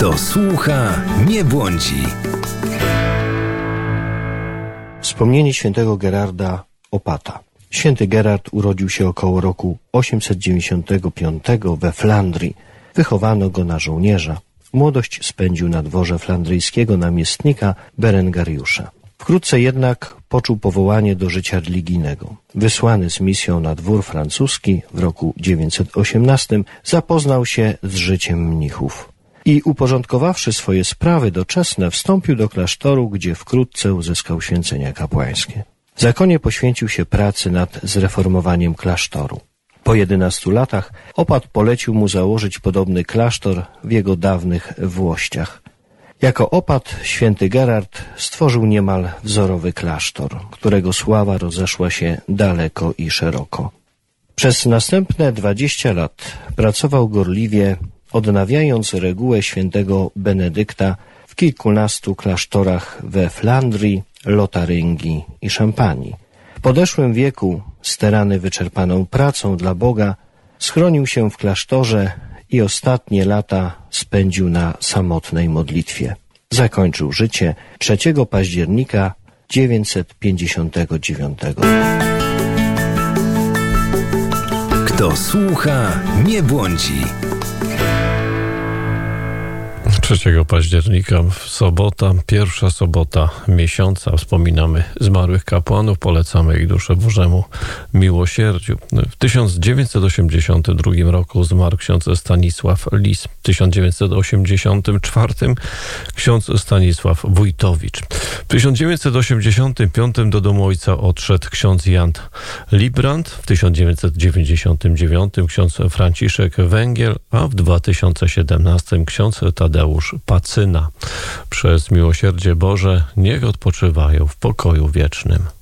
Kto słucha, nie błądzi. Wspomnienie świętego Gerarda Opata. Święty Gerard urodził się około roku 895 we Flandrii. Wychowano go na żołnierza. Młodość spędził na dworze flandryjskiego namiestnika Berengariusza. Wkrótce jednak poczuł powołanie do życia religijnego. Wysłany z misją na dwór francuski w roku 918 zapoznał się z życiem mnichów i uporządkowawszy swoje sprawy doczesne, wstąpił do klasztoru, gdzie wkrótce uzyskał święcenia kapłańskie. W zakonie poświęcił się pracy nad zreformowaniem klasztoru. Po 11 latach opat polecił mu założyć podobny klasztor w jego dawnych Włościach. Jako opat święty Gerard stworzył niemal wzorowy klasztor, którego sława rozeszła się daleko i szeroko. Przez następne 20 lat pracował gorliwie, odnawiając regułę świętego Benedykta w kilkunastu klasztorach we Flandrii, Lotaryngii i Szampanii. W podeszłym wieku, sterany wyczerpaną pracą dla Boga, schronił się w klasztorze i ostatnie lata spędził na samotnej modlitwie. Zakończył życie 3 października 959. Kto słucha, nie błądzi. 3 października, sobota, pierwsza sobota miesiąca. Wspominamy zmarłych kapłanów, polecamy ich duszę Bożemu miłosierdziu. W 1982 roku zmarł ksiądz Stanisław Lis. W 1984 ksiądz Stanisław Wójtowicz. W 1985 do domu ojca odszedł ksiądz Jan Librand. W 1999 ksiądz Franciszek Węgiel, a w 2017 ksiądz Tadeusz Pacyna. Przez miłosierdzie Boże niech odpoczywają w pokoju wiecznym.